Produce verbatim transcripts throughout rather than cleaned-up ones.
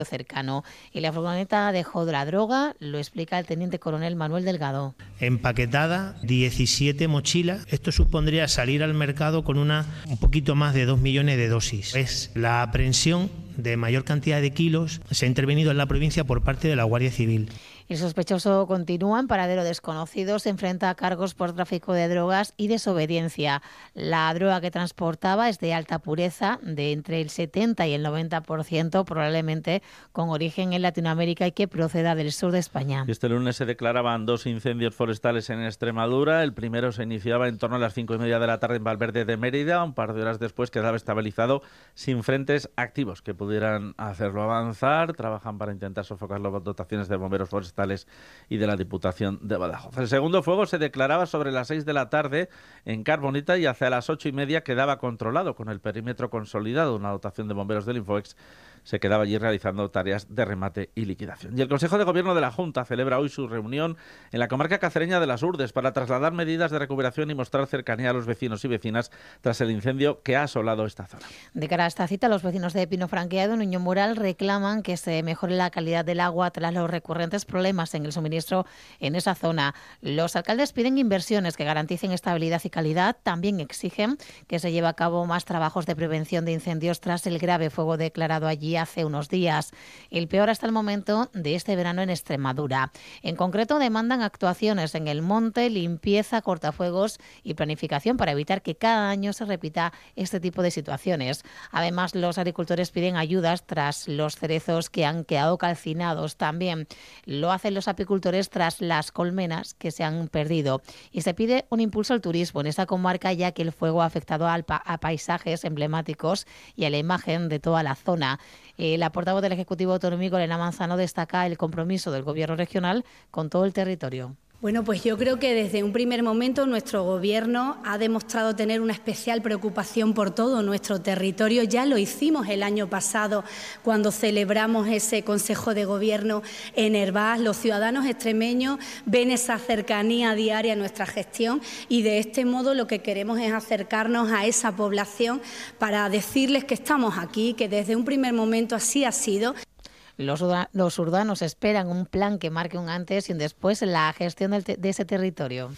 cercano. Y la furgoneta dejó de la droga, lo explica el teniente coronel Manuel Delgado. Empaquetada, diecisiete mochilas. Esto supondría salir al mercado con una un poquito más de dos millones de dosis. Es la aprehensión de mayor cantidad de kilos. Se ha intervenido en la provincia por parte de la Guardia Civil. El sospechoso continúa en paradero desconocido, se enfrenta a cargos por tráfico de drogas y desobediencia. La droga que transportaba es de alta pureza, de entre el setenta y el noventa por ciento, probablemente con origen en Latinoamérica y que proceda del sur de España. Este lunes se declaraban dos incendios forestales en Extremadura. El primero se iniciaba en torno a las cinco y media de la tarde en Valverde de Mérida. Un par de horas después quedaba estabilizado sin frentes activos que pudieran hacerlo avanzar. Trabajan para intentar sofocar las dotaciones de bomberos forestales y de la Diputación de Badajoz. El segundo fuego se declaraba sobre las seis de la tarde en Carbonita y hacia las ocho y media quedaba controlado con el perímetro consolidado. Una dotación de bomberos del Infoex se quedaba allí realizando tareas de remate y liquidación. Y el Consejo de Gobierno de la Junta celebra hoy su reunión en la comarca cacereña de Las Urdes para trasladar medidas de recuperación y mostrar cercanía a los vecinos y vecinas tras el incendio que ha asolado esta zona. De cara a esta cita, los vecinos de Pino Franqueado y Nuño Mural reclaman que se mejore la calidad del agua tras los recurrentes problemas en el suministro en esa zona. Los alcaldes piden inversiones que garanticen estabilidad y calidad. También exigen que se lleve a cabo más trabajos de prevención de incendios tras el grave fuego declarado allí hace unos días, el peor hasta el momento de este verano en Extremadura. En concreto, demandan actuaciones en el monte, limpieza, cortafuegos y planificación para evitar que cada año se repita este tipo de situaciones. Además, los agricultores piden ayudas tras los cerezos que han quedado calcinados. También lo hacen los apicultores tras las colmenas que se han perdido. Y se pide un impulso al turismo en esta comarca, ya que el fuego ha afectado a, a paisajes emblemáticos y a la imagen de toda la zona. Eh, la portavoz del Ejecutivo Autonómico, Elena Manzano, destaca el compromiso del Gobierno regional con todo el territorio. Bueno, pues yo creo que desde un primer momento nuestro Gobierno ha demostrado tener una especial preocupación por todo nuestro territorio. Ya lo hicimos el año pasado cuando celebramos ese Consejo de Gobierno en Hervás. Los ciudadanos extremeños ven esa cercanía diaria a nuestra gestión y de este modo lo que queremos es acercarnos a esa población para decirles que estamos aquí, que desde un primer momento así ha sido. Los, los urbanos esperan un plan que marque un antes y un después en la gestión del te- de ese territorio.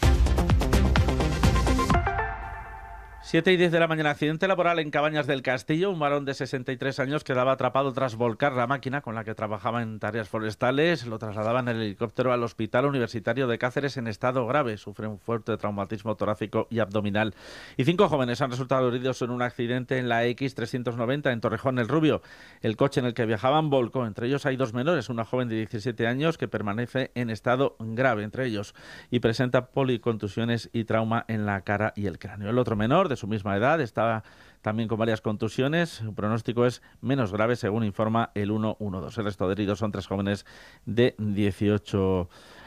siete y diez de la mañana, accidente laboral en Cabañas del Castillo. Un varón de sesenta y tres años quedaba atrapado tras volcar la máquina con la que trabajaba en tareas forestales. Lo trasladaban en el helicóptero al Hospital Universitario de Cáceres en estado grave. Sufre un fuerte traumatismo torácico y abdominal. Y cinco jóvenes han resultado heridos en un accidente en la X trescientos noventa en Torrejón el Rubio. El coche en el que viajaban volcó. Entre ellos hay dos menores, una joven de diecisiete años que permanece en estado grave entre ellos y presenta policontusiones y trauma en la cara y el cráneo. El otro menor, de su misma edad, estaba también con varias contusiones. Su pronóstico es menos grave, según informa el ciento doce. El resto de heridos son tres jóvenes de dieciocho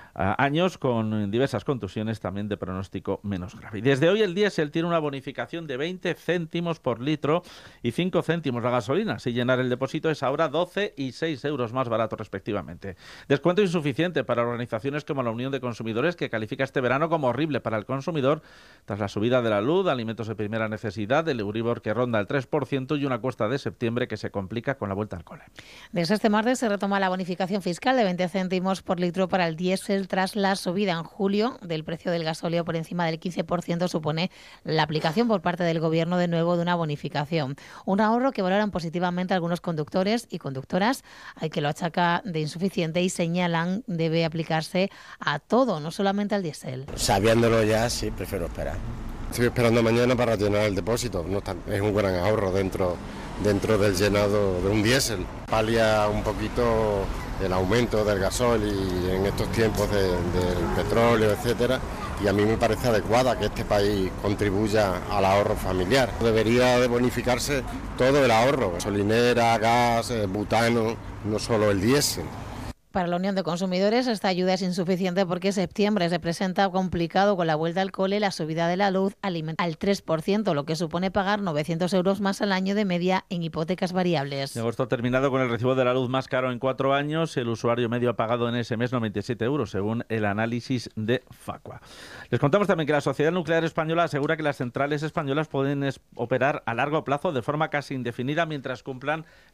años con diversas contusiones, también de pronóstico menos grave. Y desde hoy el diésel tiene una bonificación de veinte céntimos por litro y cinco céntimos la gasolina. Si llenar el depósito es ahora doce y seis euros más barato respectivamente. Descuento insuficiente para organizaciones como la Unión de Consumidores, que califica este verano como horrible para el consumidor tras la subida de la luz, alimentos de primera necesidad, del Euribor que ronda el tres por ciento y una cuesta de septiembre que se complica con la vuelta al cole. Desde este martes se retoma la bonificación fiscal de veinte céntimos por litro para el diésel tras la subida en julio del precio del gasóleo por encima del quince por ciento. Supone la aplicación por parte del Gobierno de nuevo de una bonificación. Un ahorro que valoran positivamente algunos conductores y conductoras, al que lo achaca de insuficiente y señalan debe aplicarse a todo, no solamente al diésel. Sabiéndolo ya, sí, prefiero esperar. Estoy esperando mañana para llenar el depósito. No está, es un gran ahorro dentro, dentro del llenado de un diésel. Palia un poquito el aumento del gasol y en estos tiempos de, del petróleo, etcétera, y a mí me parece adecuada que este país contribuya al ahorro familiar. Debería de bonificarse todo el ahorro, gasolinera, gas, butano, no solo el diésel. Para la Unión de Consumidores esta ayuda es insuficiente porque septiembre se presenta complicado con la vuelta al cole y la subida de la luz al tres por ciento, lo que supone pagar novecientos euros más al año de media en hipotecas variables. Agosto ha terminado con el recibo de la luz más caro en cuatro años. El usuario medio ha pagado en ese mes noventa y siete euros, según el análisis de Facua. Les contamos también que la Sociedad Nuclear Española asegura que las centrales españolas pueden operar a largo plazo de forma casi indefinida mientras cumplan